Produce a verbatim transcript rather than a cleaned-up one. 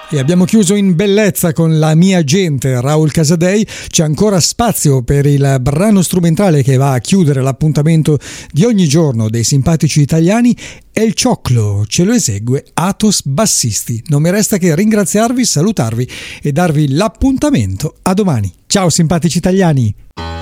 E abbiamo chiuso in bellezza con La mia gente, Raul Casadei. C'è ancora spazio per il brano strumentale che va a chiudere l'appuntamento di ogni giorno dei simpatici italiani. E il cioclo ce lo esegue Athos Bassisti. Non mi resta che ringraziarvi, salutarvi e darvi l'appuntamento a domani. Ciao simpatici italiani!